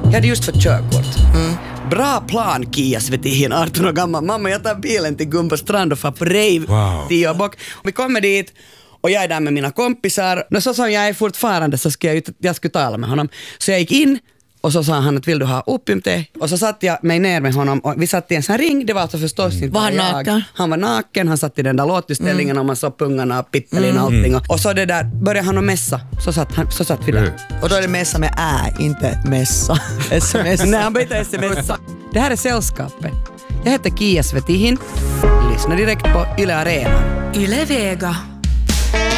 Jag hade just fått körkort. Bra plan, Kia Svetihin, 18 år gammal. Mamma, jag tar bilen till Gumbostrand och far på rave 10 år bort. Vi kommer dit och jag är där med mina kompisar. Och så sa jag är fortfarande så ska jag skulle tala med honom. Så jag gick in och så sa han att vill du ha opiumte? Och så satt jag mig ner med honom och vi satt i en sån ring. Det var alltså förstås inte var han naken? Han var naken, han satt i den där låtutställningen och man såg pungarna och pittelin och allting. Och så det där började han att mässa. Så satt vi där. Och då är det mässa med inte mässa. SMS. Nej, han började smsa. Det här är Sällskapet. Jag heter Kia Svetihin. Lyssna direkt på Yle Arena. Yle Vega.